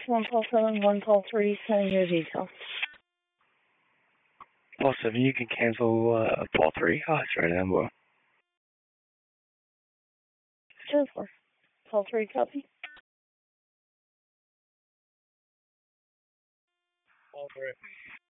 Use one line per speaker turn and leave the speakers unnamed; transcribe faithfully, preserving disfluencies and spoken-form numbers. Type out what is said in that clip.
one call seven, one call three, sending your details.
Call seven, you can cancel uh, call three. Oh, that's right, Amber.
Two four. Call three, copy.
Call three.